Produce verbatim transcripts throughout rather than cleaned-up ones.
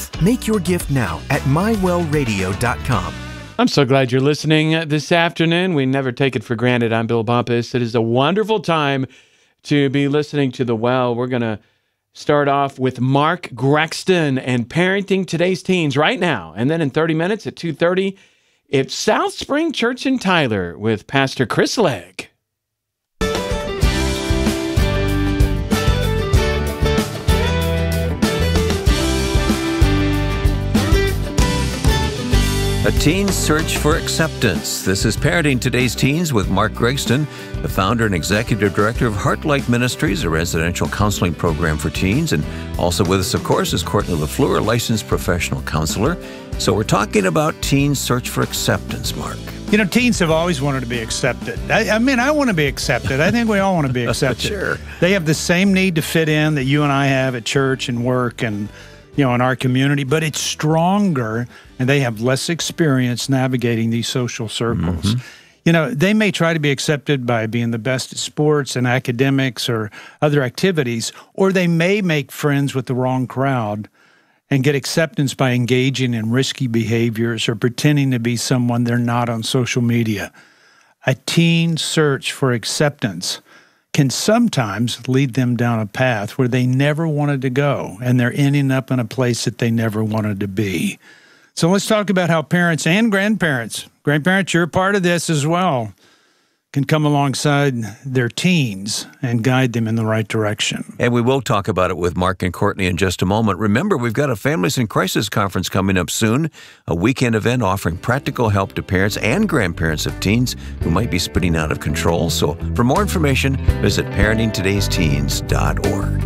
month. Make your gift now at my well radio dot com. I'm so glad you're listening this afternoon. We never take it for granted. I'm Bill Bumpus. It is a wonderful time to be listening to The Well. We're going to start off with Mark Grexton and Parenting Today's Teens right now. And then in thirty minutes at two thirty, it's South Spring Church in Tyler with Pastor Chris Legg. A teen's search for acceptance. This is Parenting Today's Teens with Mark Grexton, the founder and executive director of Heartlight Ministries, a residential counseling program for teens. And also with us, of course, is Courtney LaFleur, a licensed professional counselor. So we're talking about teens' search for acceptance, Mark. You know, teens have always wanted to be accepted. I, I mean, I want to be accepted. I think we all want to be accepted. Sure. They have the same need to fit in that you and I have at church and work and, you know, in our community, but it's stronger and they have less experience navigating these social circles. Mm-hmm. You know, they may try to be accepted by being the best at sports and academics or other activities, or they may make friends with the wrong crowd and get acceptance by engaging in risky behaviors or pretending to be someone they're not on social media. A teen search for acceptance can sometimes lead them down a path where they never wanted to go, and they're ending up in a place that they never wanted to be. So let's talk about how parents and grandparents, grandparents, you're a part of this as well, can come alongside their teens and guide them in the right direction. And we will talk about it with Mark and Courtney in just a moment. Remember, we've got a Families in Crisis conference coming up soon, a weekend event offering practical help to parents and grandparents of teens who might be spinning out of control. So for more information, visit parenting todays teens dot org.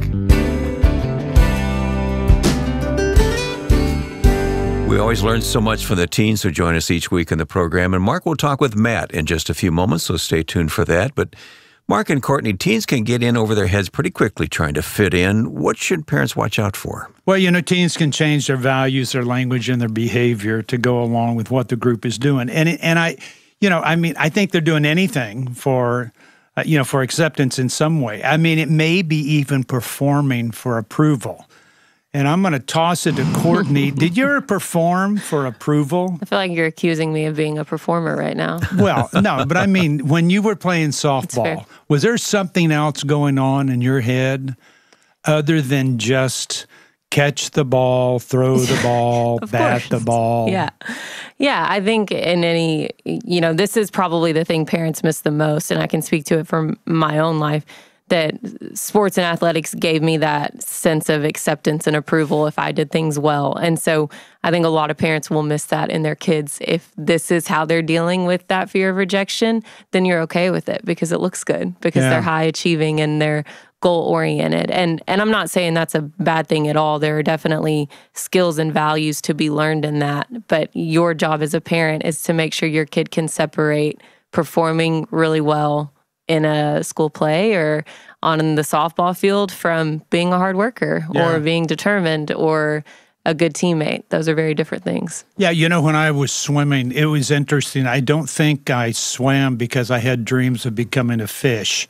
We always learn so much from the teens who join us each week in the program. And Mark will talk with Matt in just a few moments, so stay tuned for that. But Mark and Courtney, teens can get in over their heads pretty quickly trying to fit in. What should parents watch out for? Well, you know, teens can change their values, their language, and their behavior to go along with what the group is doing. And and I, you know, I mean, I think they're doing anything for, uh, you know, for acceptance in some way. I mean, it may be even performing for approval. And I'm going to toss it to Courtney. Did you ever perform for approval? I feel like you're accusing me of being a performer right now. Well, no, but I mean, when you were playing softball, was there something else going on in your head other than just catch the ball, throw the ball, bat course. the ball? Yeah. Yeah, I think in any, you know, this is probably the thing parents miss the most, and I can speak to it from my own life, that sports and athletics gave me that sense of acceptance and approval if I did things well. And so I think a lot of parents will miss that in their kids. If this is how they're dealing with that fear of rejection, then you're okay with it because it looks good, because Yeah. they're high achieving and they're goal-oriented. And and I'm not saying that's a bad thing at all. There are definitely skills and values to be learned in that. But your job as a parent is to make sure your kid can separate performing really well in a school play or on the softball field from being a hard worker Yeah. or being determined or a good teammate. Those are very different things. Yeah, you know, when I was swimming, it was interesting. I don't think I swam because I had dreams of becoming a fish.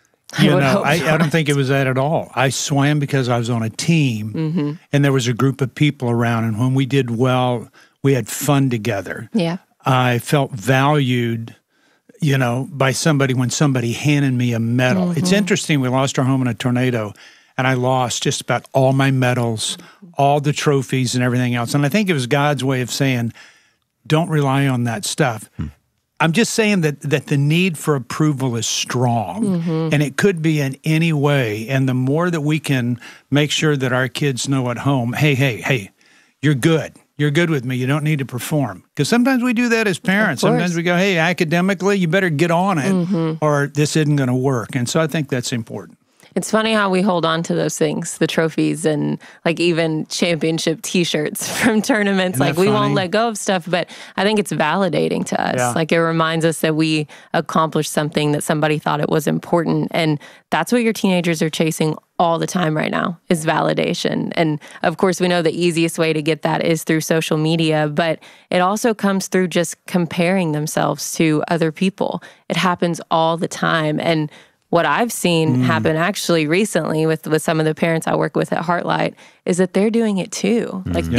I You would know, hope I, I not. don't think it was that at all. I swam because I was on a team, Mm-hmm. and there was a group of people around, and when we did well, we had fun together. Yeah. I felt valued, you know, by somebody when somebody handed me a medal. Mm-hmm. It's interesting. We lost our home in a tornado, and I lost just about all my medals, all the trophies and everything else. And I think it was God's way of saying, don't rely on that stuff. Hmm. I'm just saying that that the need for approval is strong, Mm-hmm. and it could be in any way. And the more that we can make sure that our kids know at home, hey, hey, hey, you're good. You're good with me. You don't need to perform. Because sometimes we do that as parents. Sometimes we go, hey, academically, you better get on it, Mm-hmm. or this isn't going to work. And so I think that's important. It's funny how we hold on to those things, the trophies and like even championship T-shirts from tournaments. Isn't Like that we funny? won't let go of stuff, but I think it's validating to us. Yeah. Like it reminds us that we accomplished something that somebody thought it was important. And that's what your teenagers are chasing all the time right now is validation. And of course, we know the easiest way to get that is through social media, but it also comes through just comparing themselves to other people. It happens all the time. And what I've seen mm. happen actually recently with, with some of the parents I work with at Heartlight is that they're doing it too. Mm. Like